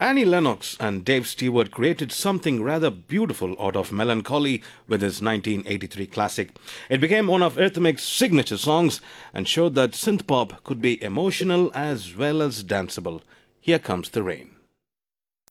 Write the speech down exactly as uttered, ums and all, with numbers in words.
Annie Lennox and Dave Stewart created something rather beautiful out of melancholy with his nineteen eighty-three classic. It became one of Rhythmic's signature songs and showed that synthpop could be emotional as well as danceable. Here comes the rain.